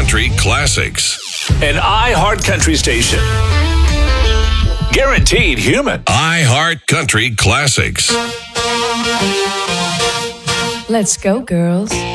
Country Classics. An iHeart Country station. Guaranteed human. iHeart Country Classics. Let's go, girls.